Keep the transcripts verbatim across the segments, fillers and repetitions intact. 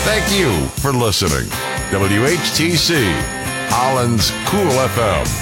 Thank you for listening. W H T C, Holland's Cool F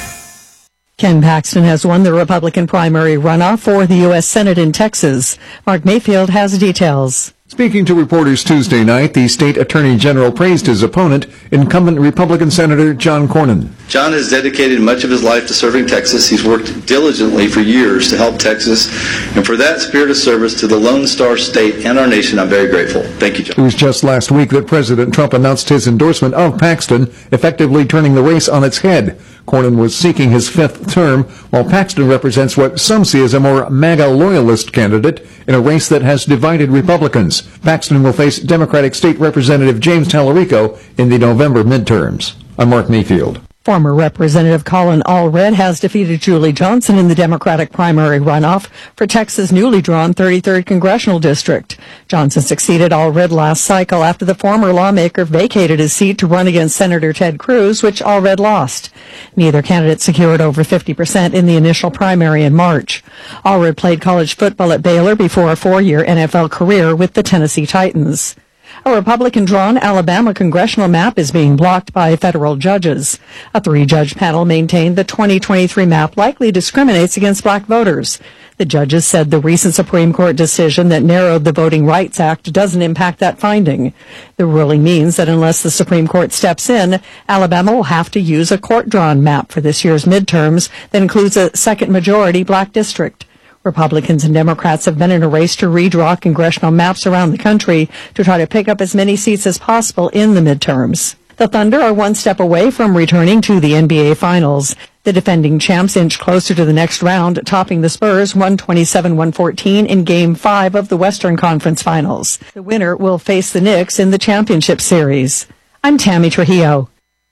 M. Ken Paxton has won the Republican primary runoff for the U S Senate in Texas. Mark Mayfield has details. Speaking to reporters Tuesday night, the state attorney general praised his opponent, incumbent Republican Senator John Cornyn. John has dedicated much of his life to serving Texas. He's worked diligently for years to help Texas, and for that spirit of service to the Lone Star State and our nation, I'm very grateful. Thank you, John. It was just last week that President Trump announced his endorsement of Paxton, effectively turning the race on its head. Cornyn was seeking his fifth term, while Paxton represents what some see as a more MAGA loyalist candidate in a race that has divided Republicans. Paxton will face Democratic State Representative James Tallarico in the November midterms. I'm Mark Mayfield. Former Representative Colin Allred has defeated Julie Johnson in the Democratic primary runoff for Texas' newly drawn thirty-third Congressional District. Johnson succeeded Allred last cycle after the former lawmaker vacated his seat to run against Senator Ted Cruz, which Allred lost. Neither candidate secured over fifty percent in the initial primary in March. Allred played college football at Baylor before a four-year N F L career with the Tennessee Titans. A Republican-drawn Alabama congressional map is being blocked by federal judges. A three-judge panel maintained the twenty twenty-three map likely discriminates against black voters. The judges said the recent Supreme Court decision that narrowed the Voting Rights Act doesn't impact that finding. The ruling means that unless the Supreme Court steps in, Alabama will have to use a court-drawn map for this year's midterms that includes a second-majority black district. Republicans and Democrats have been in a race to redraw congressional maps around the country to try to pick up as many seats as possible in the midterms. The Thunder are one step away from returning to the N B A Finals. The defending champs inch closer to the next round, topping the Spurs one twenty-seven one fourteen in Game five of the Western Conference Finals. The winner will face the Knicks in the championship series. I'm Tammy Trujillo.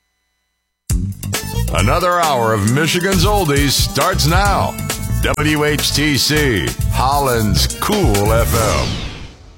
Another hour of Michigan's Oldies starts now. W H T C, Holland's Cool F M.